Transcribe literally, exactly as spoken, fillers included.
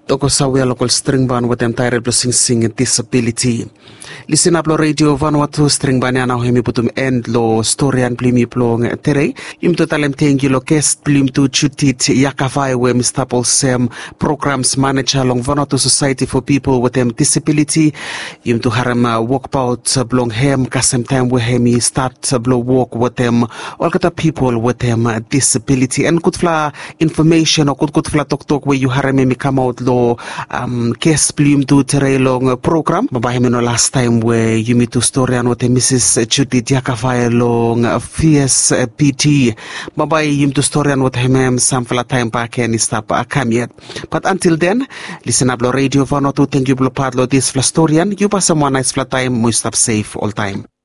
Toko sawi local string band with them tired blessing sing disability. Listen up lo radio Vanuatu string band yana hemi putum end lo story and plimi plong tere. Yum to talem tengi lo guest plim to chutit yakavai we Mister Paul Sem programs manager long Vanuatu Society for People with them disability. Yum to haram walk about blong hem kasem time we hemi start blow walk with them all kata people with them disability and good fla information or good good fla talk talk where you haram me come out lo um case plim to tere long program babahe no last time where you meet to story and what Missus Judy Diakavai long fierce P T babahe yim to story and what him some fla time back and stop come yet but until then listen up lo radio Vanuatu thank you blo padlo this fla story and you pass someone nice fla time we stop safe all time.